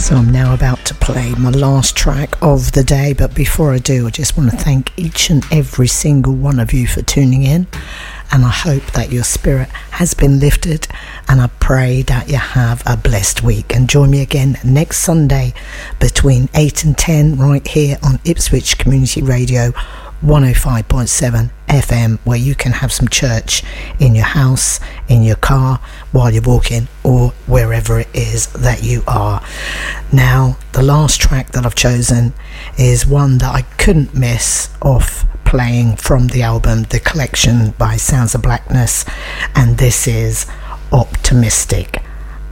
So I'm now about to play my last track of the day, but before I do, I just want to thank each and every single one of you for tuning in, and I hope that your spirit has been lifted, and I pray that you have a blessed week. And join me again next Sunday between 8 and 10 right here on Ipswich Community Radio 105.7 FM, where you can have some church in your house, in your car, while you're walking, or wherever it is that you are. Now, the last track that I've chosen is one that I couldn't miss off playing from the album The Collection by Sounds of Blackness, and this is Optimistic.